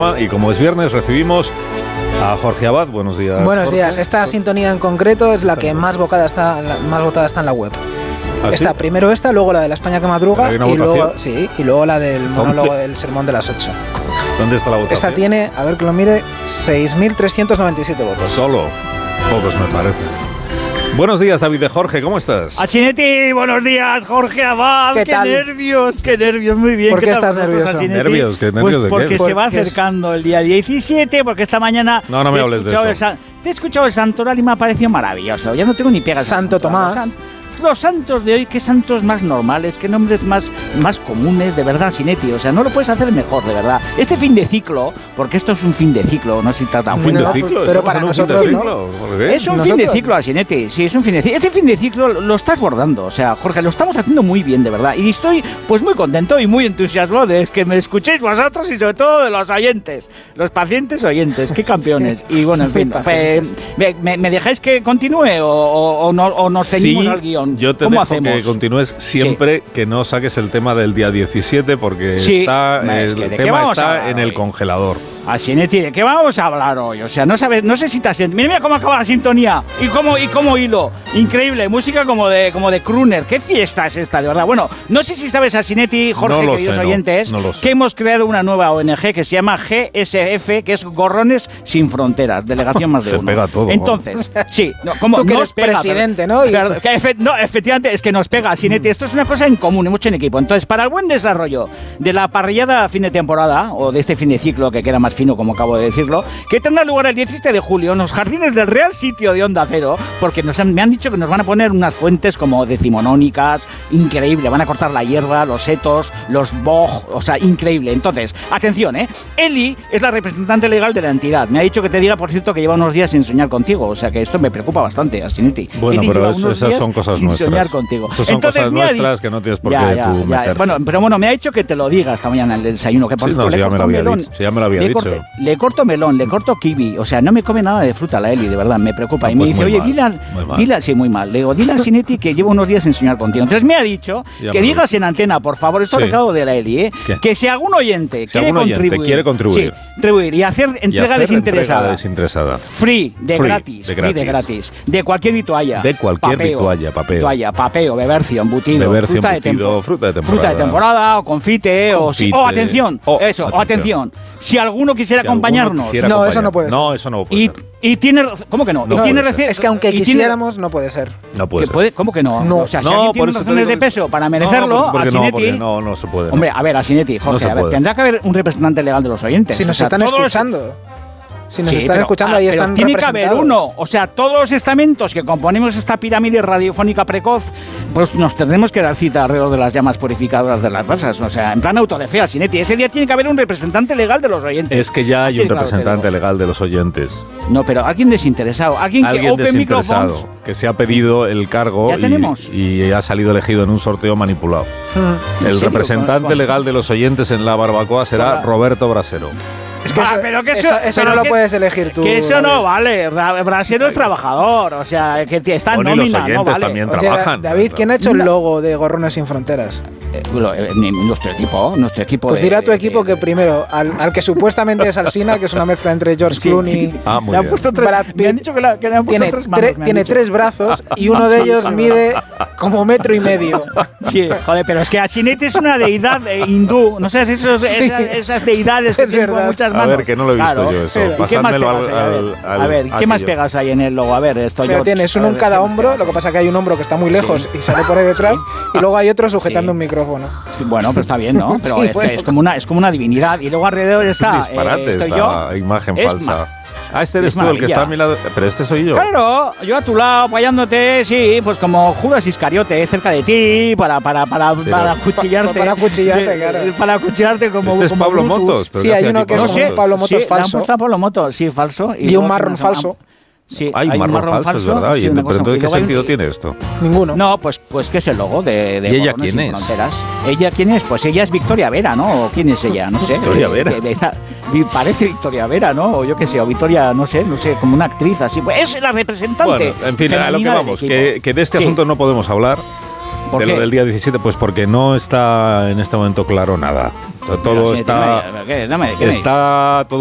Y como es viernes, recibimos a Jorge Abad. Buenos días. Buenos Jorge. días. Esta sintonía en concreto es la que más votada está en la web. ¿Ah, sí? Está primero esta, luego la de la España que madruga y luego la del monólogo del sermón de las 8. ¿Dónde está la votación? Esta tiene, a ver que lo mire, 6.397 votos. Solo. Pocos me parece. Buenos días, David de Jorge, ¿cómo estás? Asinetti, buenos días, Jorge Abad. ¿Qué tal? Qué nervios, muy bien. ¿Por qué estás vosotros, nervioso? Asinetti? ¿Nervios? ¿Qué nervios pues de qué? porque se va acercando el día 17, porque esta mañana... No me hables de eso. Te he escuchado el santoral y me ha parecido maravilloso. Ya no tengo ni pegas. Santo Tomás. Los santos de hoy, qué santos más normales, qué nombres más comunes, de verdad, Asinetti. O sea, no lo puedes hacer mejor, de verdad. Este fin de ciclo, porque esto es un fin de ciclo, no se trata de ¿Un fin de ciclo? Pero para nosotros, ¿no? Es un fin de ciclo, Asinetti. Sí, es un fin de ciclo. Este fin de ciclo lo estás bordando. O sea, Jorge, lo estamos haciendo muy bien, de verdad. Y estoy, pues, muy contento y muy entusiasmado de que me escuchéis vosotros y sobre todo de los oyentes. Los pacientes oyentes. Qué campeones. Sí. Y bueno, en fin. ¿Me dejáis que continúe o nos ceñimos al guión? Yo te dejo que continúes siempre que no saques el tema del día 17 porque el tema está en el congelador. Asinetti, ¿de qué vamos a hablar hoy? O sea, no sé si te has... Mira cómo acaba la sintonía y cómo hilo. Increíble, música como de crooner. ¿Qué fiesta es esta, de verdad? Bueno, no sé si sabes, Asinetti, Jorge, queridos oyentes, que hemos creado una nueva ONG que se llama GSF, que es Gorrones Sin Fronteras, Delegación Más de Uno. Te pega todo. Entonces, sí, tú que eres presidente, ¿no? No, efectivamente, es que nos pega, Asinetti. Esto es una cosa en común, mucho en equipo. Entonces, para el buen desarrollo de la parrillada a fin de temporada, o de este fin de ciclo que queda más fino, como acabo de decirlo, que tendrá lugar el 17 de julio en los jardines del Real Sitio de Onda Cero, porque me han dicho que nos van a poner unas fuentes como decimonónicas, increíble, van a cortar la hierba, los setos, los boj, o sea, increíble. Entonces, atención, Eli es la representante legal de la entidad. Me ha dicho que te diga, por cierto, que lleva unos días sin soñar contigo, o sea que esto me preocupa bastante, Asinetti. Bueno, pero esas son cosas sin nuestras. Soñar contigo. Esas son cosas nuestras que no tienes por qué tú meterte. Bueno, pero me ha dicho que te lo diga esta mañana en el desayuno, que por cierto, ya me lo había dicho. Le corto melón, le corto kiwi, o sea, no me come nada de fruta la Eli, de verdad, me preocupa. No, y me pues dice, oye, dile, sí, muy mal. Le digo, dile a Asinetti que llevo unos días sin soñar contigo. Entonces me ha dicho que digas en antena, por favor, esto recado de la Eli, que si algún oyente quiere contribuir y hacer entrega desinteresada, free, de gratis, de cualquier vitualla. De cualquier vitualla, papeo, bebercio, embutido, fruta de temporada, o confite, o atención, atención. Si alguno quisiera acompañarnos. No, eso no puede ser. No, eso no puede ser. Y tiene... ¿Cómo que no? Es que aunque quisiéramos, no puede ser. No puede ser. ¿Cómo que no? No. O sea, si alguien tiene razones de peso para merecerlo, Asinetti... No se puede. Hombre, a ver, Asinetti, Jorge, tendrá que haber un representante legal de los oyentes. Si nos están escuchando. Si nos están escuchando, ahí están tiene que haber uno. O sea, todos los estamentos que componemos esta pirámide radiofónica precoz, pues nos tendremos que dar cita alrededor de las llamas purificadoras de las brasas. O sea, en plan auto de fe, Asinetti. Ese día tiene que haber un representante legal de los oyentes. Es que ya hay un representante legal de los oyentes. No, pero alguien desinteresado. Alguien que Open Microphones, que se ha pedido el cargo y ha salido elegido en un sorteo manipulado. El representante legal de los oyentes en la barbacoa será Roberto Brasero. Es que eso no lo puedes elegir tú. Que eso no vale. Brasero es trabajador, o sea, que está en nómina, y los oyentes no vale. También trabajan. David, ¿quién ha hecho el logo de Gorrones Sin Fronteras? Nuestro equipo. Pues dirá tu equipo que primero, al que supuestamente es Alsina, que es una mezcla entre George Clooney muy bien. Brad Pitt. Me han dicho que le han puesto tres manos. Tiene 3 brazos y uno de ellos mide como 1,5 metros. Sí, joder, pero es que Asinetti es una deidad hindú. No sé, esas deidades que tienen muchas manos. A ver, que no lo he visto yo eso. Pasádmelo a ver, ¿qué más pegas ahí en el logo? A ver, esto yo... Tienes uno en cada hombro, lo que pasa es que hay un hombro que está muy lejos y sale por ahí detrás, y luego hay otro sujetando un micrófono. Bueno, pero está bien, ¿no? Pero es como una divinidad. Y luego alrededor está... Es un disparate esta imagen falsa. Este eres tú el que está a mi lado. Pero este soy yo. Claro, yo a tu lado apoyándote, sí, pues como Judas Iscariote, cerca de ti, para acuchillarte. Para acuchillarte, claro. Para acuchillarte como. Este es Pablo Motos. Sí, hay uno que es un Pablo Motos falso. Le han puesto a Pablo Motos, sí, falso. Y un marrón falso. Sí, hay un marrón falso, es verdad. Sí, pero entonces, ¿qué sentido tiene esto? Ninguno. No, pues que es el logo de ¿Y ella quién Sin Fronteras. ¿Ella quién es? Pues ella es Victoria Vera, ¿no? ¿O quién es ella? No sé. Victoria Vera. Parece Victoria Vera, ¿no? O yo qué sé, o Victoria, no sé, como una actriz así. Pues es la representante. Bueno, en fin, a lo que vamos, que de este asunto no podemos hablar. ¿Por qué? Lo del día 17, pues porque no está en este momento claro nada. Todo está todo